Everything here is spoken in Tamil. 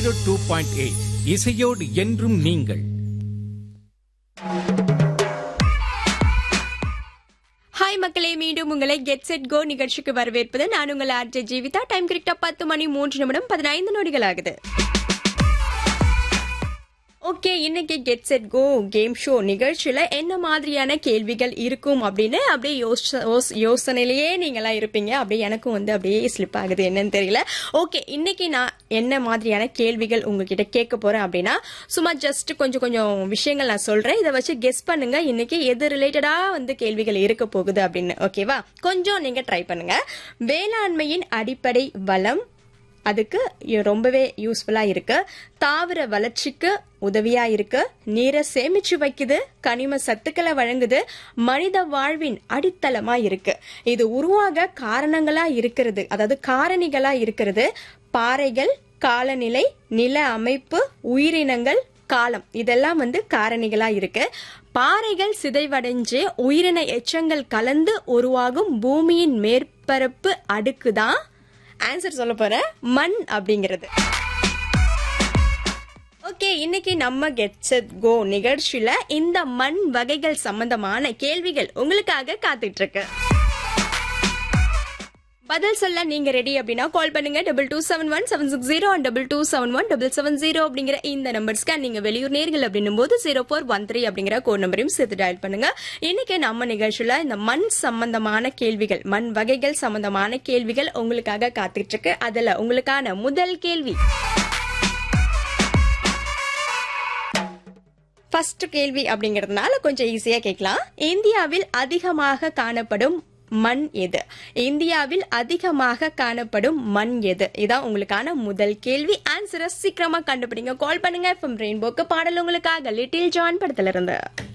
102.8 இசையோடு என்றும் நீங்கள். ஹாய் மக்களே, மீண்டும் உங்களை கெட் செட் கோ நிகழ்ச்சிக்கு வரவேற்பது நான் உங்கள் ஆர்ஜே ஜீவிதா. டைம் கரெக்டா 10:03 ஆகுது. ஓகே, இன்னைக்கு get set go game show நிகழ்ச்சியில என்ன மாதிரியான கேள்விகள் இருக்கும் அப்படின்னு அப்படியே யோசனையிலேயே நீங்களாம் இருப்பீங்க. அப்படியே எனக்கும் அப்படியே ஸ்லிப் ஆகுது, என்னன்னு தெரியல. ஓகே, இன்னைக்கு நான் என்ன மாதிரியான கேள்விகள் உங்ககிட்ட கேட்க போறேன் அப்படின்னா, சும்மா ஜஸ்ட் கொஞ்சம் விஷயங்கள் நான் சொல்றேன். இதை வச்சு கெஸ் பண்ணுங்க இன்னைக்கு எது ரிலேட்டடா கேள்விகள் இருக்க போகுது அப்படின்னு. ஓகேவா? கொஞ்சம் நீங்க ட்ரை பண்ணுங்க. வேளாண்மையின் அடிப்படை வளம், அதுக்கு ரொம்பவே யூஸ்ஃபுல்லா இருக்கு. தாவர வளர்ச்சிக்கு உதவியா இருக்கு. நீரை சேமிச்சு வைக்குது. கனிம சத்துக்களை வழங்குது. மனித வாழ்வின் அடித்தளமா இருக்கு. இது உருவாக காரணங்களா இருக்கிறது, அதாவது காரணிகளா இருக்கிறது பாறைகள், காலநிலை, நில அமைப்பு, உயிரினங்கள், காலம். இதெல்லாம் காரணிகளா இருக்கு. பாறைகள் சிதைவடைஞ்சு உயிரின எச்சங்கள் கலந்து உருவாகும் பூமியின் மேற்பரப்பு அடுக்குதான் ஆன்சர் சொல்ல போறேன், மண் அப்படிங்கிறது. ஓகே, இன்னைக்கு நம்ம கெட் செட் கோ நிகழ்ச்சியில இந்த மண் வகைகள் சம்பந்தமான கேள்விகள் உங்களுக்காக காத்துட்டு இருக்கு. பதில் சொல்ல நீங்க ரெடி அப்படின்னா கால் பண்ணுங்க 2271-760 and 2271-770 அப்படிங்கிற இந்த நம்பர்ஸ்க்கு. நீங்க வெளியூர் நேர்கள் அப்படின்னும் போது 0413 அப்படிங்கிற கோட் நம்பரையும் சேர்த்து டயல் பண்ணுங்க. இன்னைக்கு நம்ம நிகழ்ச்சியில இந்த மண் சம்பந்தமான கேள்விகள், மண் வகைகள் சம்பந்தமான கேள்விகள் உங்களுக்காக காத்துட்டு இருக்கு. அதுல உங்களுக்கான முதல் கேள்வி, ஃபர்ஸ்ட் கேள்வி அப்படிங்கறதுனால கொஞ்சம் ஈஸியா கேட்கலாம். இந்தியாவில் அதிகமாக காணப்படும் மண் எது? இந்தியாவில் அதிகமாக காணப்படும் மண் எது? இதான் உங்களுக்கான முதல் கேள்வி. ஆன்சரை சீக்கிரமா கண்டுபிடிங்க. கால் பண்ணுங்க. FM ரெயின்போக்கு பாடல் உங்களுக்காக லிட்டில் ஜான் படத்துல இருந்து.